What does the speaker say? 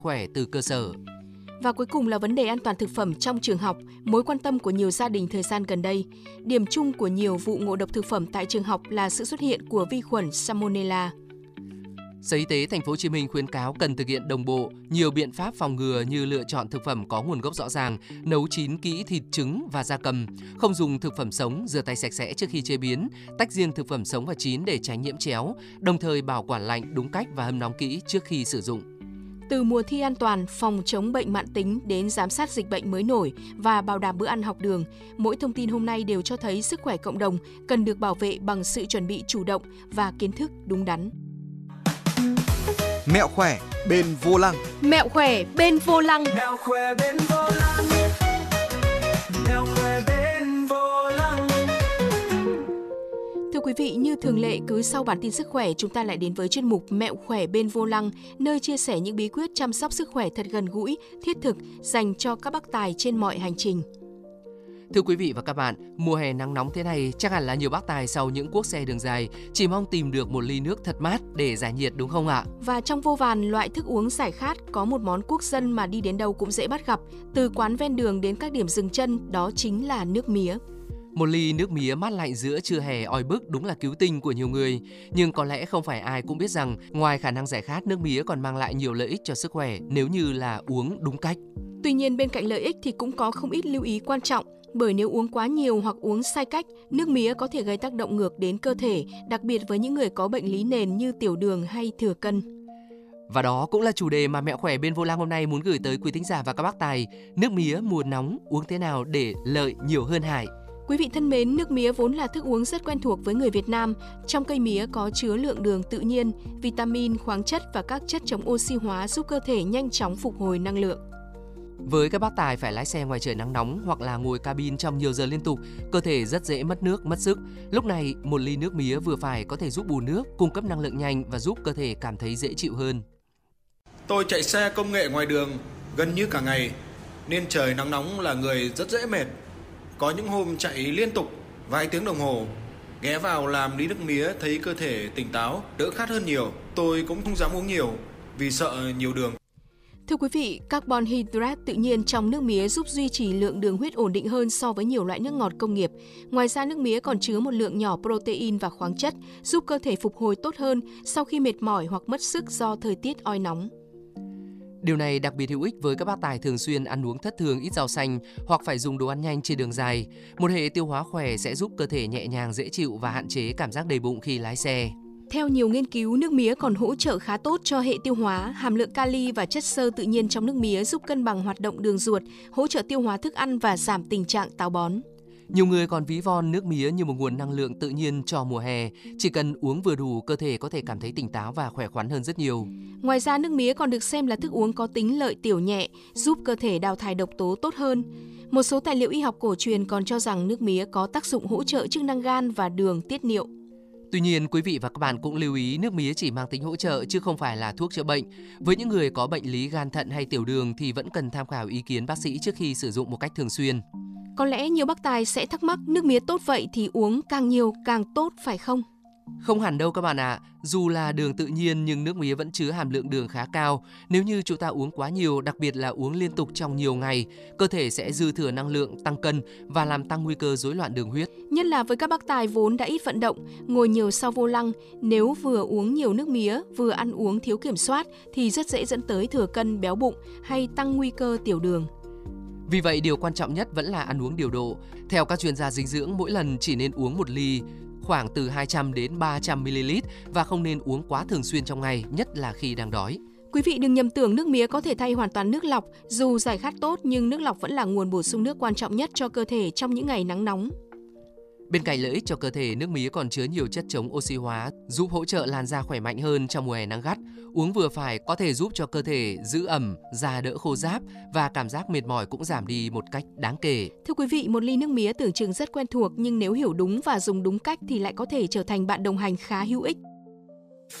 khỏe từ cơ sở. Và cuối cùng là vấn đề an toàn thực phẩm trong trường học, mối quan tâm của nhiều gia đình thời gian gần đây. Điểm chung của nhiều vụ ngộ độc thực phẩm tại trường học là sự xuất hiện của vi khuẩn Salmonella. Sở Y tế Thành phố Hồ Chí Minh khuyến cáo cần thực hiện đồng bộ nhiều biện pháp phòng ngừa như lựa chọn thực phẩm có nguồn gốc rõ ràng, nấu chín kỹ thịt, trứng và gia cầm, không dùng thực phẩm sống, rửa tay sạch sẽ trước khi chế biến, tách riêng thực phẩm sống và chín để tránh nhiễm chéo, đồng thời bảo quản lạnh đúng cách và hâm nóng kỹ trước khi sử dụng. Từ mùa thi an toàn, phòng chống bệnh mãn tính đến giám sát dịch bệnh mới nổi và bảo đảm bữa ăn học đường, mỗi thông tin hôm nay đều cho thấy sức khỏe cộng đồng cần được bảo vệ bằng sự chuẩn bị chủ động và kiến thức đúng đắn. Mẹo khỏe bên vô lăng. Mẹo khỏe bên vô lăng. Mẹo khỏe bên vô lăng. Mẹo khỏe bên vô lăng. Thưa quý vị, như thường lệ, cứ sau bản tin sức khỏe, chúng ta lại đến với chuyên mục Mẹo khỏe bên vô lăng, nơi chia sẻ những bí quyết chăm sóc sức khỏe thật gần gũi, thiết thực dành cho các bác tài trên mọi hành trình. Thưa quý vị và các bạn, mùa hè nắng nóng thế này chắc hẳn là nhiều bác tài sau những cuốc xe đường dài chỉ mong tìm được một ly nước thật mát để giải nhiệt, đúng không ạ? Và trong vô vàn loại thức uống giải khát, có một món quốc dân mà đi đến đâu cũng dễ bắt gặp, từ quán ven đường đến các điểm dừng chân, đó chính là nước mía. Một ly nước mía mát lạnh giữa trưa hè oi bức đúng là cứu tinh của nhiều người. Nhưng có lẽ không phải ai cũng biết rằng ngoài khả năng giải khát, nước mía còn mang lại nhiều lợi ích cho sức khỏe nếu như là uống đúng cách. Tuy nhiên bên cạnh lợi ích thì cũng có không ít lưu ý quan trọng. Bởi nếu uống quá nhiều hoặc uống sai cách, nước mía có thể gây tác động ngược đến cơ thể, đặc biệt với những người có bệnh lý nền như tiểu đường hay thừa cân. Và đó cũng là chủ đề mà Mẹo khỏe bên vô lăng hôm nay muốn gửi tới quý thính giả và các bác tài. Nước mía mùa nóng uống thế nào để lợi nhiều hơn hại? Quý vị thân mến, nước mía vốn là thức uống rất quen thuộc với người Việt Nam. Trong cây mía có chứa lượng đường tự nhiên, vitamin, khoáng chất và các chất chống oxy hóa giúp cơ thể nhanh chóng phục hồi năng lượng. Với các bác tài phải lái xe ngoài trời nắng nóng hoặc là ngồi cabin trong nhiều giờ liên tục, cơ thể rất dễ mất nước, mất sức. Lúc này, một ly nước mía vừa phải có thể giúp bù nước, cung cấp năng lượng nhanh và giúp cơ thể cảm thấy dễ chịu hơn. Tôi chạy xe công nghệ ngoài đường gần như cả ngày, nên trời nắng nóng là người rất dễ mệt. Có những hôm chạy liên tục vài tiếng đồng hồ, ghé vào làm ly nước mía thấy cơ thể tỉnh táo, đỡ khát hơn nhiều. Tôi cũng không dám uống nhiều vì sợ nhiều đường. Thưa quý vị, carbon hydrate tự nhiên trong nước mía giúp duy trì lượng đường huyết ổn định hơn so với nhiều loại nước ngọt công nghiệp. Ngoài ra, nước mía còn chứa một lượng nhỏ protein và khoáng chất, giúp cơ thể phục hồi tốt hơn sau khi mệt mỏi hoặc mất sức do thời tiết oi nóng. Điều này đặc biệt hữu ích với các bác tài thường xuyên ăn uống thất thường, ít rau xanh hoặc phải dùng đồ ăn nhanh trên đường dài. Một hệ tiêu hóa khỏe sẽ giúp cơ thể nhẹ nhàng, dễ chịu và hạn chế cảm giác đầy bụng khi lái xe. Theo nhiều nghiên cứu, nước mía còn hỗ trợ khá tốt cho hệ tiêu hóa. Hàm lượng kali và chất xơ tự nhiên trong nước mía giúp cân bằng hoạt động đường ruột, hỗ trợ tiêu hóa thức ăn và giảm tình trạng táo bón. Nhiều người còn ví von nước mía như một nguồn năng lượng tự nhiên cho mùa hè. Chỉ cần uống vừa đủ, cơ thể có thể cảm thấy tỉnh táo và khỏe khoắn hơn rất nhiều. Ngoài ra, nước mía còn được xem là thức uống có tính lợi tiểu nhẹ, giúp cơ thể đào thải độc tố tốt hơn. Một số tài liệu y học cổ truyền còn cho rằng nước mía có tác dụng hỗ trợ chức năng gan và đường tiết niệu. Tuy nhiên, quý vị và các bạn cũng lưu ý nước mía chỉ mang tính hỗ trợ chứ không phải là thuốc chữa bệnh. Với những người có bệnh lý gan thận hay tiểu đường thì vẫn cần tham khảo ý kiến bác sĩ trước khi sử dụng một cách thường xuyên. Có lẽ nhiều bác tài sẽ thắc mắc nước mía tốt vậy thì uống càng nhiều càng tốt phải không? Không hẳn đâu các bạn ạ. Dù là đường tự nhiên nhưng nước mía vẫn chứa hàm lượng đường khá cao. Nếu như chúng ta uống quá nhiều, đặc biệt là uống liên tục trong nhiều ngày, cơ thể sẽ dư thừa năng lượng, tăng cân và làm tăng nguy cơ rối loạn đường huyết. Nhất là với các bác tài vốn đã ít vận động, ngồi nhiều sau vô lăng, nếu vừa uống nhiều nước mía, vừa ăn uống thiếu kiểm soát thì rất dễ dẫn tới thừa cân, béo bụng hay tăng nguy cơ tiểu đường. Vì vậy, điều quan trọng nhất vẫn là ăn uống điều độ. Theo các chuyên gia dinh dưỡng, mỗi lần chỉ nên uống 1 ly, khoảng từ 200 đến 300 ml và không nên uống quá thường xuyên trong ngày, nhất là khi đang đói. Quý vị đừng nhầm tưởng nước mía có thể thay hoàn toàn nước lọc. Dù giải khát tốt nhưng nước lọc vẫn là nguồn bổ sung nước quan trọng nhất cho cơ thể trong những ngày nắng nóng. Bên cạnh lợi ích cho cơ thể, nước mía còn chứa nhiều chất chống oxy hóa, giúp hỗ trợ làn da khỏe mạnh hơn trong mùa hè nắng gắt. Uống vừa phải có thể giúp cho cơ thể giữ ẩm, da đỡ khô ráp và cảm giác mệt mỏi cũng giảm đi một cách đáng kể. Thưa quý vị, một ly nước mía tưởng chừng rất quen thuộc nhưng nếu hiểu đúng và dùng đúng cách thì lại có thể trở thành bạn đồng hành khá hữu ích.